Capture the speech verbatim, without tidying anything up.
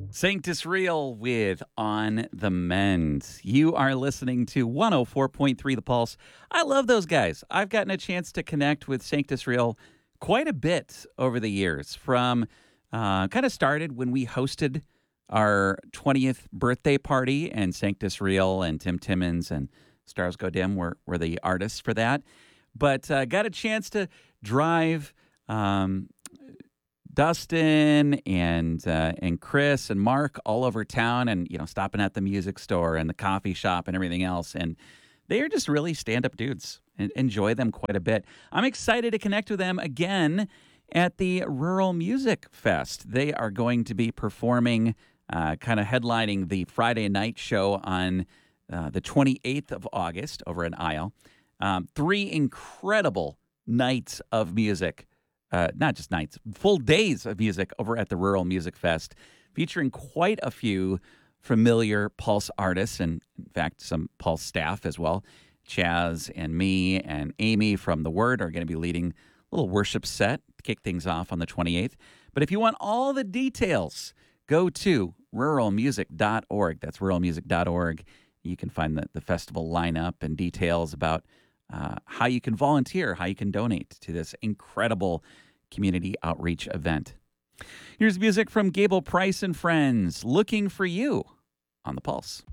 Sanctus Real with On the Mend. You are listening to one oh four point three The Pulse. I love those guys. I've gotten a chance to connect with Sanctus Real quite a bit over the years. From uh, kind of started when we hosted our twentieth birthday party, and Sanctus Real and Tim Timmons and Stars Go Dim were, were the artists for that. But uh, got a chance to drive um, Dustin and uh, and Chris and Mark all over town, and you know, stopping at the music store and the coffee shop and everything else. And they are just really stand-up dudes, and enjoy them quite a bit. I'm excited to connect with them again at the Rural Music Fest. They are going to be performing, uh, kind of headlining the Friday night show on uh, the twenty-eighth of August over in Isle. Um, three incredible nights of music. Uh, not just nights, full days of music over at the Rural Music Fest, featuring quite a few familiar Pulse artists, and in fact, some Pulse staff as well. Chaz and me and Amy from The Word are going to be leading a little worship set to kick things off on the twenty-eighth. But if you want all the details, go to rural music dot org. That's rural music dot org. You can find the, the festival lineup and details about Uh, how you can volunteer, how you can donate to this incredible community outreach event. Here's music from Gable Price and Friends, Looking for You on The Pulse.